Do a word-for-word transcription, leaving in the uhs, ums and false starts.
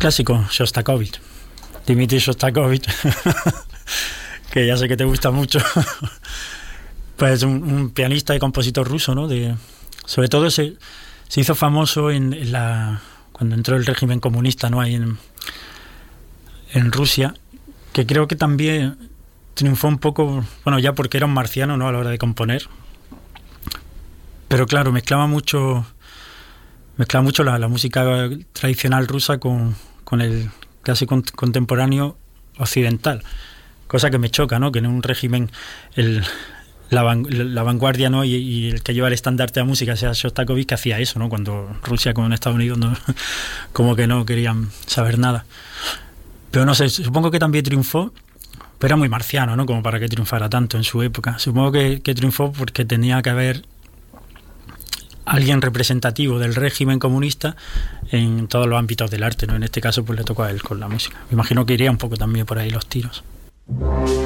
Clásico, Shostakovich. Dmitri Shostakovich, que ya sé que te gusta mucho. Pues un, un pianista y compositor ruso, ¿no? De, sobre todo se, se hizo famoso en, en la cuando entró el régimen comunista, ¿no? Ahí en, en Rusia, que creo que también triunfó un poco, bueno, ya porque era un marciano, ¿no? A la hora de componer. Pero claro, mezclaba mucho mezclaba mucho la, la música tradicional rusa con, con el clásico contemporáneo occidental, cosa que me choca, ¿no? Que en un régimen el, la, van, la vanguardia, ¿no? y, y el que lleva el estandarte de la música sea Shostakovich, que hacía eso, ¿no? Cuando Rusia con Estados Unidos no, como que no querían saber nada. Pero no sé, supongo que también triunfó, pero era muy marciano, ¿no? Como para que triunfara tanto en su época. Supongo que, que triunfó porque tenía que haber alguien representativo del régimen comunista en todos los ámbitos del arte, ¿no? En este caso pues le tocó a él con la música. Me imagino que iría un poco también por ahí los tiros.